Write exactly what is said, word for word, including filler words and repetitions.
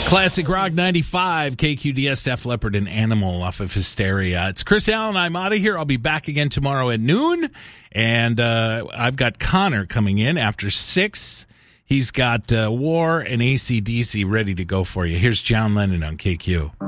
Classic Rock ninety-five, K Q D S, Def Leppard, and Animal off of Hysteria. It's Chris Allen. I'm out of here. I'll be back again tomorrow at noon. And uh, I've got Connor coming in after six. He's got uh, War and A C D C ready to go for you. Here's John Lennon on K Q.